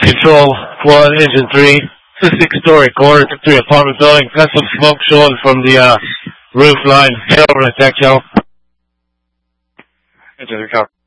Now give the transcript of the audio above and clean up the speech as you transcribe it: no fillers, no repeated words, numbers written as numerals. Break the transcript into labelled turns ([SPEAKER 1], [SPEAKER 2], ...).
[SPEAKER 1] Control 1, Engine 3. It's a 6-story quarter 3 apartment building. Got some smoke showing from the roof line. Head over to tech channel.
[SPEAKER 2] Engine 3, copy.